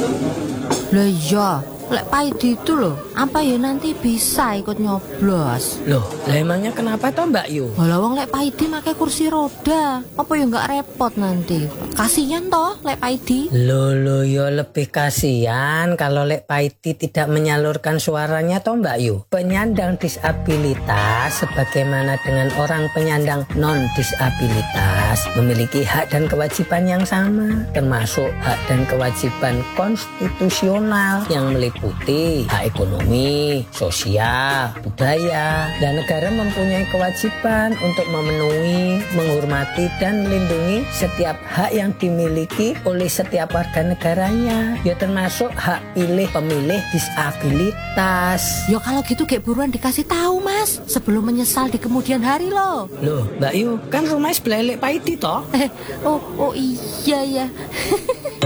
Lah iya, lek Paidi itu loh, apa ya nanti bisa ikut nyoblos? Loh, lah emangnya kenapa toh Mbak Yu? Walau wong lek Paidi pakai kursi roda, apa ya nggak repot nanti? Kasihan toh lek Paidi. Loh, ya lebih kasihan kalau Lek Paidi tidak menyalurkan suaranya toh Mbak Yu. Penyandang disabilitas sebagaimana dengan orang penyandang non-disabilitas memiliki hak dan kewajiban yang sama, termasuk hak dan kewajiban konstitusional yang meliputi hak ekonomi, sosial, budaya, dan negara mempunyai kewajiban untuk memenuhi, menghormati, dan melindungi setiap hak yang dimiliki oleh setiap warga negaranya, ya termasuk hak pilih pemilih disabilitas. Ya kalau gitu kayak buruan dikasih tahu Mas, sebelum menyesal di kemudian hari loh. Loh Mbak Yu, kan rumahnya sebelah Lek Paidi toh? Oh iya ya.